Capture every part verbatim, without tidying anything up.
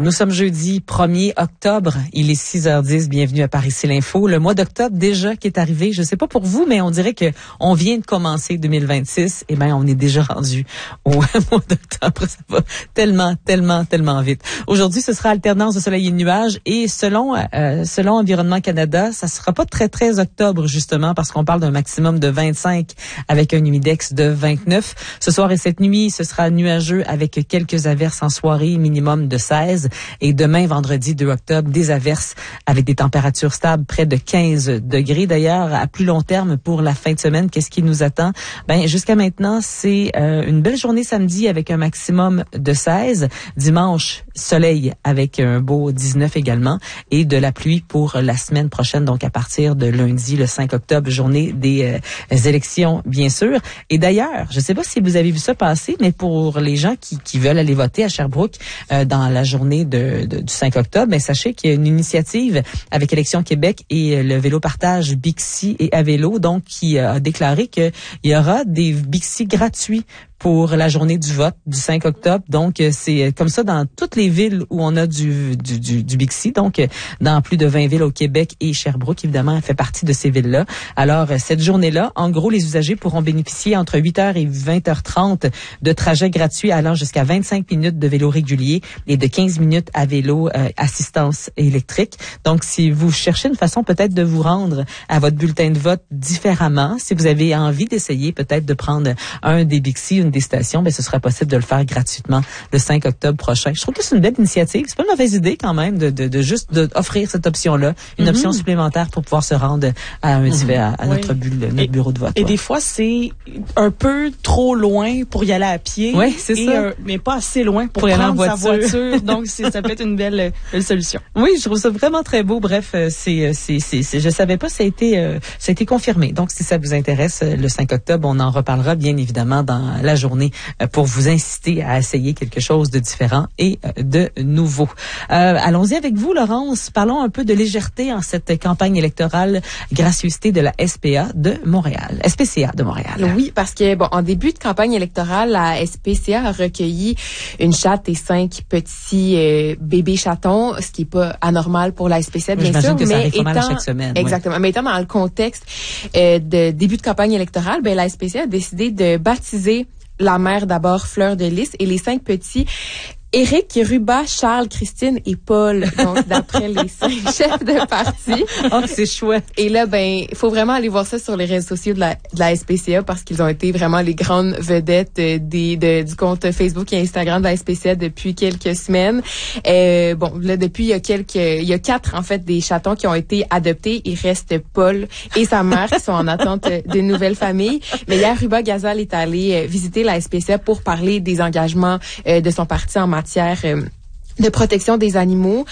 Nous sommes jeudi premier octobre. Il est six heures dix. Bienvenue à Par ici l'info. Le mois d'octobre déjà qui est arrivé. Je sais pas pour vous, mais on dirait que on vient de commencer deux mille vingt-six. Eh ben, on est déjà rendu au mois d'octobre. Ça va tellement, tellement, tellement vite. Aujourd'hui, ce sera alternance de soleil et de nuages. Et selon euh, selon Environnement Canada, ça sera pas très très octobre justement parce qu'on parle d'un maximum de vingt-cinq avec un humidex de vingt-neuf. Ce soir et cette nuit, ce sera nuageux avec quelques averses en soirée, minimum de seize. Et demain, vendredi deux octobre, des averses avec des températures stables près de quinze degrés. D'ailleurs, à plus long terme pour la fin de semaine, qu'est-ce qui nous attend? Ben, jusqu'à maintenant, c'est euh, une belle journée samedi avec un maximum de seize. Dimanche, soleil avec un beau dix-neuf également. Et de la pluie pour la semaine prochaine, donc à partir de lundi, le cinq octobre, journée des euh, élections, bien sûr. Et d'ailleurs, je ne sais pas si vous avez vu ça passer, mais pour les gens qui, qui veulent aller voter à Sherbrooke euh, dans la journée de, de, du cinq octobre, ben, sachez qu'il y a une initiative avec Élections Québec et le vélo partage Bixi et Avélo, donc qui a déclaré qu'il y aura des Bixi gratuits pour la journée du vote du cinq octobre. Donc, c'est comme ça dans toutes les villes où on a du, du, du, du Bixi. Donc, dans plus de vingt villes au Québec et Sherbrooke, évidemment, elle fait partie de ces villes-là. Alors, cette journée-là, en gros, les usagers pourront bénéficier entre huit heures et vingt heures trente de trajets gratuits allant jusqu'à vingt-cinq minutes de vélo régulier et de quinze minutes à vélo euh, assistance électrique. Donc, si vous cherchez une façon peut-être de vous rendre à votre bulletin de vote différemment, si vous avez envie d'essayer peut-être de prendre un des Bixi, une des stations, ben ce sera possible de le faire gratuitement le cinq octobre prochain. Je trouve que c'est une belle initiative. C'est pas une mauvaise idée quand même de, de, de juste de offrir cette option-là, une mm-hmm. option supplémentaire pour pouvoir se rendre à, un, mm-hmm. à, à notre, oui. bu, notre et, bureau de vote. Et ouais. des fois, c'est un peu trop loin pour y aller à pied. Oui, c'est ça. Euh, mais pas assez loin pour, pour y aller en prendre voiture. sa voiture. Donc, c'est, ça peut être une belle, belle solution. Oui, je trouve ça vraiment très beau. Bref, c'est, c'est, c'est, c'est je savais pas, ça a été, euh, ça a été confirmé. Donc, si ça vous intéresse, le cinq octobre, on en reparlera bien évidemment dans la journée euh, pour vous inciter à essayer quelque chose de différent et de nouveau. Euh, allons-y avec vous, Laurence. Parlons un peu de légèreté en cette campagne électorale gracieuseté de la S P A de Montréal. S P C A de Montréal. Oui, parce que, bon, en début de campagne électorale, la S P C A a recueilli une chatte et cinq petits euh, bébés chatons, ce qui est pas anormal pour la S P C A, bien J'imagine sûr. que ça mais arrive pas mal étant, à chaque semaine. Exactement. Ouais. Mais étant dans le contexte euh, de début de campagne électorale, ben, la S P C A a décidé de baptiser la mère d'abord Fleur de Lys et les cinq petits Éric, Ruba, Charles, Christine et Paul, donc d'après les cinq chefs de parti. Oh, c'est chouette. Et là, ben, il faut vraiment aller voir ça sur les réseaux sociaux de la, de la S P C A parce qu'ils ont été vraiment les grandes vedettes des, de, du compte Facebook et Instagram de la S P C A depuis quelques semaines. Euh, bon, là, depuis, il y a quelques, il y a quatre, en fait, des chatons qui ont été adoptés. Il reste Paul et sa mère qui sont en attente d'une nouvelle famille. Mais hier, Ruba Gazal est allé visiter la S P C A pour parler des engagements euh, de son parti en matière euh, de protection des animaux.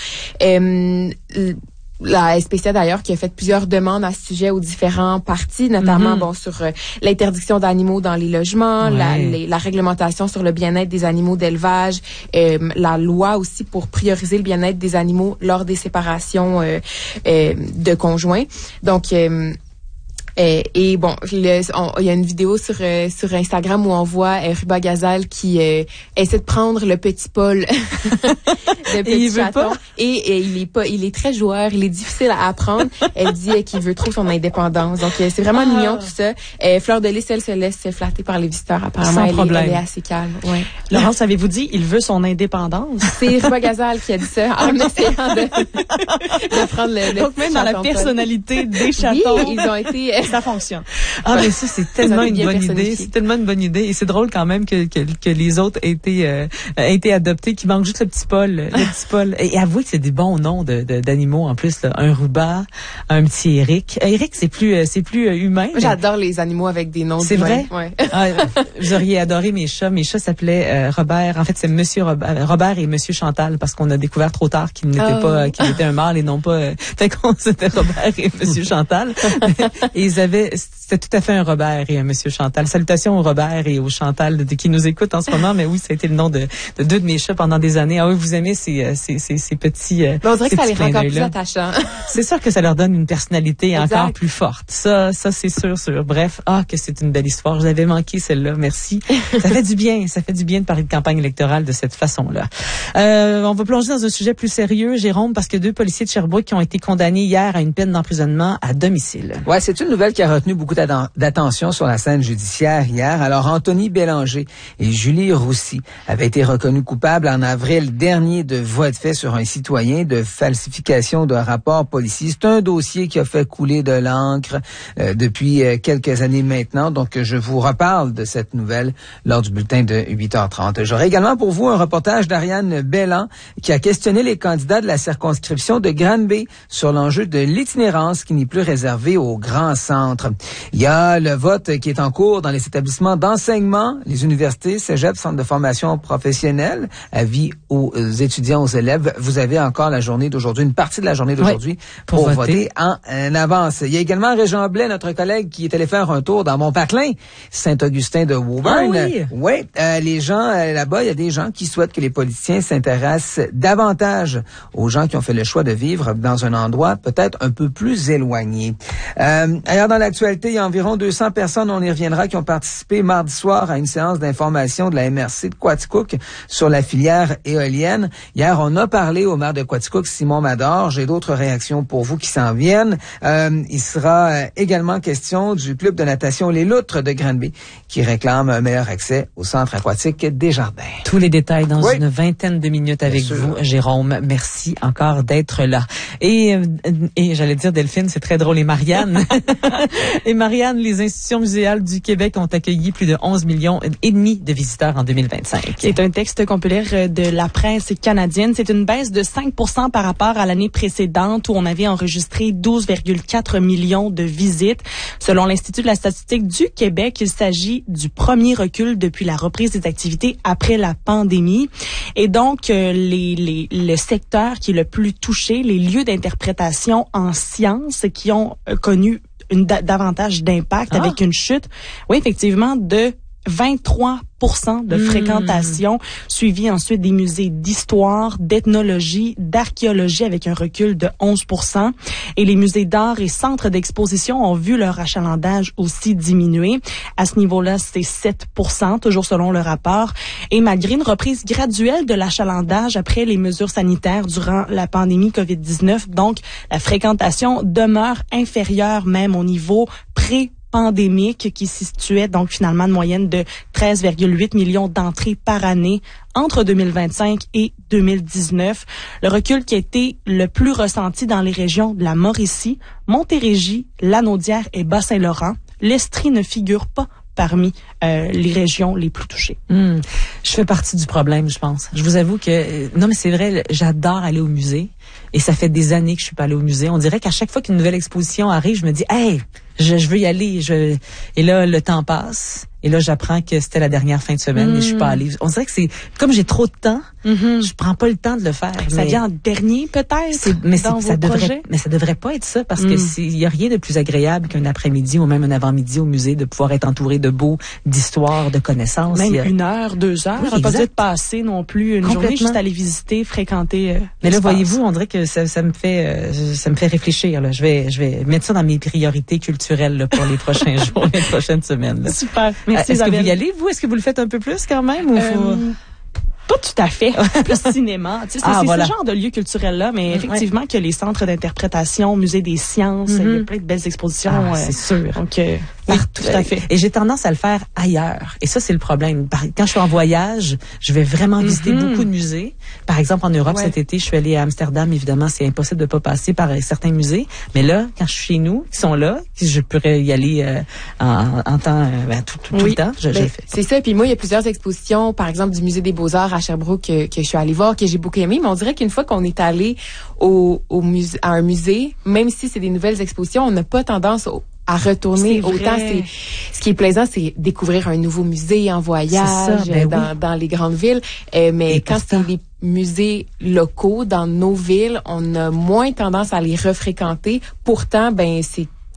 Euh, La S P C A d'ailleurs qui a fait plusieurs demandes à ce sujet aux différents partis, notamment mm-hmm. bon sur euh, l'interdiction d'animaux dans les logements, ouais. la, les, la réglementation sur le bien-être des animaux d'élevage, euh, la loi aussi pour prioriser le bien-être des animaux lors des séparations euh, euh, de conjoints. Donc euh, Euh, et bon, il y a une vidéo sur euh, sur Instagram où on voit euh, Ruba Gazal qui euh, essaie de prendre le petit Paul, le petit et il chaton, veut pas. Et, et il est pas, il est très joueur, il est difficile à apprendre. Elle dit euh, qu'il veut trop son indépendance. Donc euh, c'est vraiment ah. mignon tout ça. Euh, Fleur de Lys, elle se laisse flatter par les visiteurs. Apparemment, elle est, elle est assez calme. Ouais. Laurence, avez-vous dit il veut son indépendance? C'est Ruba Gazal qui a dit ça en essayant de, de prendre le, le Donc même dans la Paul. Personnalité des chatons, oui, ils ont été euh, ça fonctionne. Ah, mais ça, c'est tellement une bonne idée. C'est tellement une bonne idée. Et c'est drôle quand même que, que, que les autres aient été, euh, aient été adoptés, qu'il manque juste le petit Paul. Le petit Paul. Et, et avouez que c'est des bons noms de, de, d'animaux en plus, là. Un Ruba, un petit Éric. Éric, c'est plus, c'est plus humain. Moi, j'adore les animaux avec des noms. C'est vrai? Ouais. Ah, vous auriez adoré mes chats. Mes chats s'appelaient euh, Robert. En fait, c'est Monsieur Robert, Robert et Monsieur Chantal parce qu'on a découvert trop tard qu'ils n'étaient oh. pas, qu'ils étaient un mâle et non pas, euh, fait qu'on c'était Robert et Monsieur Chantal. Et les avait, c'était tout à fait un Robert et un Monsieur Chantal. Salutations au Robert et au Chantal de, de, qui nous écoutent en ce moment, mais oui, ça a été le nom de, de deux de mes chats pendant des années. Ah oui, vous aimez ces, ces, ces, ces petits, ben, on dirait que ça les rend encore plus là. attachants. C'est sûr que ça leur donne une personnalité exact. Encore plus forte. Ça, ça c'est sûr, sûr. Bref, ah que c'est une belle histoire. Je l'avais manqué celle-là. Merci. Ça fait du bien. Ça fait du bien de parler de campagne électorale de cette façon-là. Euh, on va plonger dans un sujet plus sérieux, Jérôme, parce que deux policiers de Sherbrooke qui ont été condamnés hier à une peine d'emprisonnement à domicile. Ouais, c'est une nouvelle qui a retenu beaucoup d'attention sur la scène judiciaire hier. Alors, Anthony Bélanger et Julie Roussy avaient été reconnus coupables en avril dernier de voies de fait sur un citoyen, de falsification de rapports policiers. C'est un dossier qui a fait couler de l'encre euh, depuis euh, quelques années maintenant. Donc, je vous reparle de cette nouvelle lors du bulletin de huit heures trente. J'aurai également pour vous un reportage d'Ariane Belland qui a questionné les candidats de la circonscription de Granby sur l'enjeu de l'itinérance qui n'est plus réservée aux grands centres. Il y a le vote qui est en cours dans les établissements d'enseignement, les universités, cégep, centres de formation professionnelle, avis aux étudiants, aux élèves. Vous avez encore la journée d'aujourd'hui, une partie de la journée d'aujourd'hui oui, pour, pour voter. voter en, en avance. Il y a également Régent Blais, notre collègue, qui est allé faire un tour dans Mont-Paclin, Saint-Augustin de Woburn. Ah oui, oui euh, les gens euh, là-bas, il y a des gens qui souhaitent que les politiciens s'intéressent davantage aux gens qui ont fait le choix de vivre dans un endroit peut-être un peu plus éloigné. Euh, ailleurs dans l'actualité, il y a environ deux cents personnes, on y reviendra, qui ont participé mardi soir à une séance d'information de la M R C de Quaticook sur la filière éolienne. Hier, on a parlé au maire de Quaticook, Simon Mador. J'ai d'autres réactions pour vous qui s'en viennent. Euh, il sera également question du club de natation Les Loutres de Granby qui réclame un meilleur accès au centre aquatique Desjardins. Tous les détails dans oui. une vingtaine de minutes avec vous, Jérôme. Merci encore d'être là. Et, et j'allais dire Delphine, c'est très drôle. Et Marianne, et Marianne, les institutions muséales du Québec ont accueilli plus de onze millions et demi de visiteurs en deux mille vingt-cinq. C'est un texte qu'on peut lire de la presse canadienne. C'est une baisse de cinq pour cent par rapport à l'année précédente où on avait enregistré douze virgule quatre millions de visites. Selon l'Institut de la statistique du Québec, il s'agit du premier recul depuis la reprise des activités après la pandémie. Et donc, euh, les, les, le secteur qui est le plus touché, les lieux d'interprétation en sciences qui ont euh, connu une da- davantage d'impact ah. avec une chute, oui, effectivement, de vingt-trois pour cent de fréquentation, mmh. suivi ensuite des musées d'histoire, d'ethnologie, d'archéologie avec un recul de onze pour cent. Et les musées d'art et centres d'exposition ont vu leur achalandage aussi diminuer. À ce niveau-là, c'est sept pour cent, toujours selon le rapport. Et malgré une reprise graduelle de l'achalandage après les mesures sanitaires durant la pandémie covid dix-neuf, donc la fréquentation demeure inférieure même au niveau pré pandémique qui se situait donc finalement de moyenne de treize virgule huit millions d'entrées par année entre deux mille vingt-cinq et deux mille dix-neuf. Le recul qui a été le plus ressenti dans les régions de la Mauricie, Montérégie, Lanaudière et Bas-Saint-Laurent. L'Estrie ne figure pas parmi euh, les régions les plus touchées. Mmh. Je fais partie du problème, je pense. Je vous avoue que, non mais c'est vrai, j'adore aller au musée et ça fait des années que je suis pas allée au musée. On dirait qu'à chaque fois qu'une nouvelle exposition arrive, je me dis, hey, je, je veux y aller. Je... Et là, le temps passe. Et là, j'apprends que c'était la dernière fin de semaine mmh. et je suis pas allée. On dirait que c'est, comme j'ai trop de temps, mmh. je prends pas le temps de le faire. Ça mais vient en dernier, peut-être, c'est, mais dans c'est, vos ça devrait, projets? mais ça devrait pas être ça parce mmh. que c'est, il y a rien de plus agréable qu'un après-midi ou même un avant-midi au musée de pouvoir être entouré de beaux, d'histoires, de connaissances. Même a... une heure, deux heures. Oui, on peut pas être passer non plus une journée juste aller visiter, fréquenter. Euh, mais là, voyez-vous, on dirait que ça, ça me fait, euh, ça me fait réfléchir, là. Je vais, je vais mettre ça dans mes priorités culturelles, là, pour les prochains jours, les prochaines semaines, là. Super. Merci, euh, Est-ce Isabelle. que vous y allez, vous? Est-ce que vous le faites un peu plus quand même? Ou euh, faut... Pas tout à fait. Plus cinéma. Tu sais, c'est ah, c'est voilà. ce genre de lieu culturel-là, mais effectivement ouais. que les centres d'interprétation, musée des sciences, mm-hmm. il y a plein de belles expositions. Ah, euh, c'est sûr. Donc, euh, oui, tout à fait. Et j'ai tendance à le faire ailleurs. Et ça, c'est le problème. Quand je suis en voyage, je vais vraiment visiter mm-hmm. beaucoup de musées. Par exemple, en Europe, ouais. cet été, je suis allée à Amsterdam. Évidemment, c'est impossible de pas passer par certains musées. Mais là, quand je suis chez nous, qui sont là, je pourrais y aller euh, en, en temps, euh, ben, tout, tout, tout oui. le temps. Je, ben, je le fais. C'est ça. Puis moi, il y a plusieurs expositions, par exemple, du Musée des Beaux-Arts à Sherbrooke que, que je suis allée voir, que j'ai beaucoup aimé. Mais on dirait qu'une fois qu'on est allé au, au musée, à un musée, même si c'est des nouvelles expositions, on n'a pas tendance au, à retourner. Autant c'est ce qui est plaisant, c'est découvrir un nouveau musée en voyage ça, ben dans, oui. dans les grandes villes. Euh, mais Et quand c'est les musées locaux dans nos villes, on a moins tendance à les refréquenter. Pourtant, ben c'est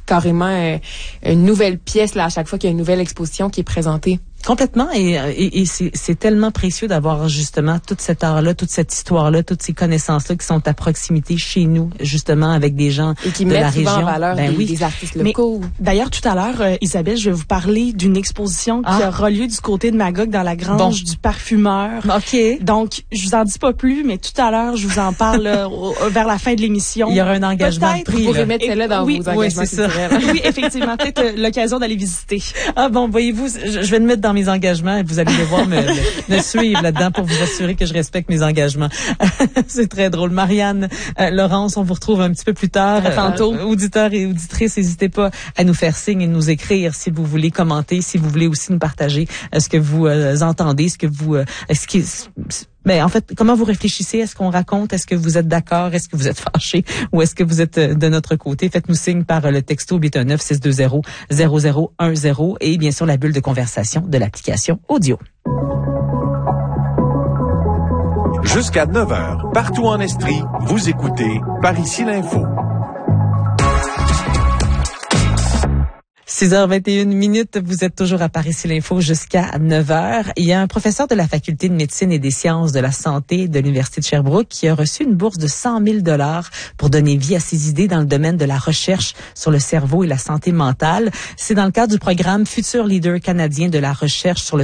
carrément euh, une nouvelle pièce là à chaque fois qu'il y a une nouvelle exposition qui est présentée. Complètement, et, et, et c'est, c'est tellement précieux d'avoir justement toute cette art-là, toute cette histoire-là, toutes ces connaissances-là qui sont à proximité chez nous, justement avec des gens et qui de mettent la souvent région. en valeur ben des, oui. des artistes locaux. Mais, d'ailleurs, tout à l'heure, euh, Isabelle, je vais vous parler d'une exposition ah. qui aura lieu du côté de Magog dans la grange bon. du parfumeur. Ok. Donc, je vous en dis pas plus, mais tout à l'heure, je vous en parle euh, vers la fin de l'émission. Il y aura un engagement peut-être, pris. Vous pourrez mettre celle-là dans oui, vos engagements. Oui, c'est ça. Oui, effectivement, peut-être euh, l'occasion d'aller visiter. Ah bon, voyez-vous, je, je vais le mettre dans mes engagements et vous allez devoir me, me, me suivre là-dedans pour vous assurer que je respecte mes engagements. C'est très drôle. Marianne, euh, Laurence, on vous retrouve un petit peu plus tard. À tantôt. Euh, auditeurs et auditrices, n'hésitez pas à nous faire signe et nous écrire si vous voulez commenter, si vous voulez aussi nous partager euh, ce que vous euh, entendez, ce que vous... Euh, ce qui, Ben, en fait, comment vous réfléchissez? Est-ce qu'on raconte? Est-ce que vous êtes d'accord? Est-ce que vous êtes fâché? Ou est-ce que vous êtes de notre côté? Faites-nous signe par le texto huit un neuf, six deux zéro, zéro zéro un zéro et bien sûr la bulle de conversation de l'application audio. Jusqu'à neuf heures, partout en Estrie, vous écoutez Par ici l'info. six heures vingt et une minutes, vous êtes toujours à Par ici l'info jusqu'à neuf heures. Il y a un professeur de la faculté de médecine et des sciences de la santé de l'Université de Sherbrooke qui a reçu une bourse de cent mille dollars pour donner vie à ses idées dans le domaine de la recherche sur le cerveau et la santé mentale. C'est dans le cadre du programme Futur Leader canadien de la recherche sur le